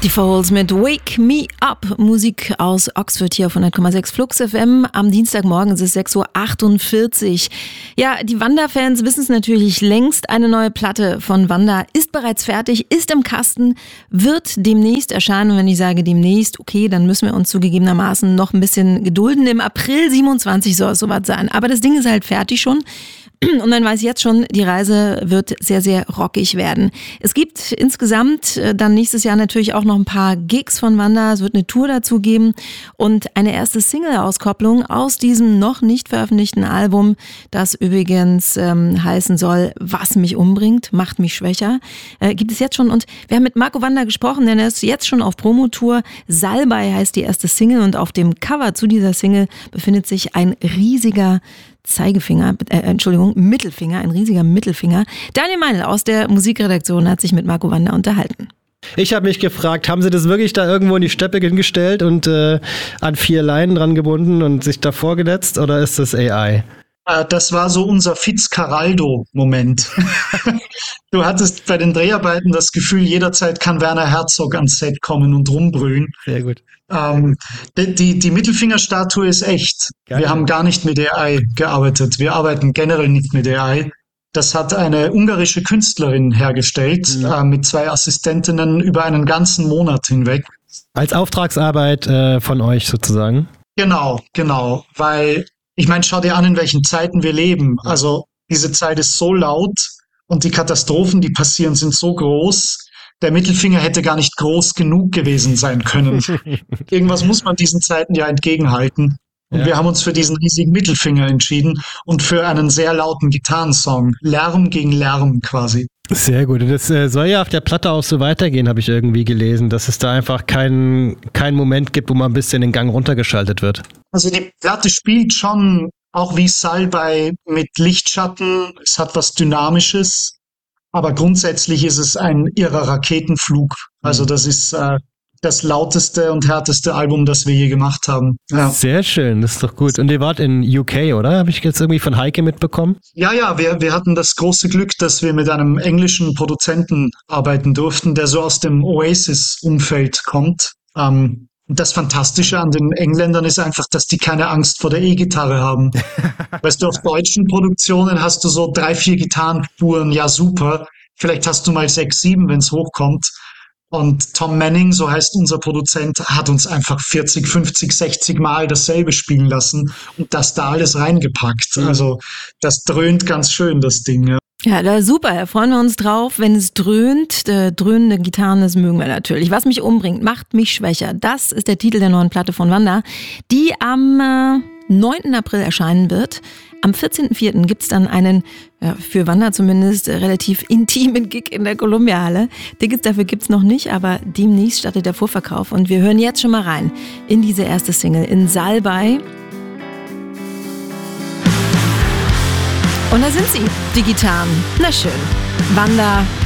Die Foals mit Wake Me Up, Musik aus Oxford hier auf 100,6 Flux FM. Am Dienstagmorgen ist es 6:48 Uhr. Ja, die Wanda-Fans wissen es natürlich längst. Eine neue Platte von Wanda ist bereits fertig, ist im Kasten, wird demnächst erscheinen. Und wenn ich sage demnächst, okay, dann müssen wir uns zugegebenermaßen noch ein bisschen gedulden. Im April 27 soll es soweit sein. Aber das Ding ist halt fertig schon. Und man weiß jetzt schon, die Reise wird sehr, sehr rockig werden. Es gibt insgesamt dann nächstes Jahr natürlich auch noch ein paar Gigs von Wanda. Es wird eine Tour dazu geben und eine erste Single-Auskopplung aus diesem noch nicht veröffentlichten Album, das übrigens heißen soll, was mich umbringt, macht mich schwächer. Gibt es jetzt schon. Und wir haben mit Marco Wanda gesprochen, denn er ist jetzt schon auf Promotour. Salbei heißt die erste Single und auf dem Cover zu dieser Single befindet sich ein riesiger Mittelfinger, ein riesiger Mittelfinger. Daniel Meinl aus der Musikredaktion hat sich mit Marco Wanda unterhalten. Ich habe mich gefragt, haben sie das wirklich da irgendwo in die Steppe hingestellt und an 4 Leinen dran gebunden und sich davor gesetzt oder ist das AI? Das war so unser Fitzcarraldo-Moment. Du hattest bei den Dreharbeiten das Gefühl, jederzeit kann Werner Herzog ans Set kommen und rumbrüllen. Sehr gut. Die Mittelfingerstatue ist echt. Geil. Wir haben gar nicht mit AI gearbeitet. Wir arbeiten generell nicht mit AI. Das hat eine ungarische Künstlerin hergestellt, mit 2 Assistentinnen über einen ganzen Monat hinweg. Als Auftragsarbeit von euch sozusagen? Genau. Weil, ich meine, schau dir an, in welchen Zeiten wir leben. Also diese Zeit ist so laut und die Katastrophen, die passieren, sind so groß. Der Mittelfinger hätte gar nicht groß genug gewesen sein können. Irgendwas muss man diesen Zeiten ja entgegenhalten. Und wir haben uns für diesen riesigen Mittelfinger entschieden und für einen sehr lauten Gitarrensong. Lärm gegen Lärm quasi. Sehr gut. Und das soll ja auf der Platte auch so weitergehen, habe ich irgendwie gelesen, dass es da einfach keinen Moment gibt, wo mal ein bisschen den Gang runtergeschaltet wird. Also die Platte spielt schon auch wie Salbei mit Lichtschatten. Es hat was Dynamisches. Aber grundsätzlich ist es ein irrer Raketenflug. Also das ist das lauteste und härteste Album, das wir je gemacht haben. Ja. Sehr schön, das ist doch gut. Und ihr wart in UK, oder? Habe ich jetzt irgendwie von Heike mitbekommen? Ja, wir hatten das große Glück, dass wir mit einem englischen Produzenten arbeiten durften, der so aus dem Oasis-Umfeld kommt. Das Fantastische an den Engländern ist einfach, dass die keine Angst vor der E-Gitarre haben. Weißt du, auf deutschen Produktionen hast du so 3, 4 Gitarrenspuren, ja super. Vielleicht hast du mal 6, 7, wenn es hochkommt. Und Tom Manning, so heißt unser Produzent, hat uns einfach 40, 50, 60 Mal dasselbe spielen lassen und das da alles reingepackt. Also das dröhnt ganz schön, das Ding. Ja. Ja, da super, da freuen wir uns drauf, wenn es dröhnt. Dröhnende Gitarren, das mögen wir natürlich. Was mich umbringt, macht mich schwächer. Das ist der Titel der neuen Platte von Wanda, die am 9. April erscheinen wird. Am 14.04. gibt's dann einen, für Wanda zumindest, relativ intimen Gig in der Columbia-Halle. Tickets dafür gibt's noch nicht, aber demnächst startet der Vorverkauf. Und wir hören jetzt schon mal rein in diese erste Single, in Salbei. Und da sind sie, die Gitarren. Na schön. Wanda